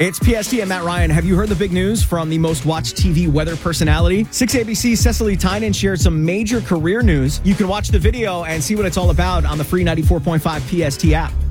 It's PST and Matt Ryan. Have you heard the big news from the most watched TV weather personality? 6ABC's Cecily Tynan shared some major career news. You can watch the video and see what it's all about on the free 94.5 PST app.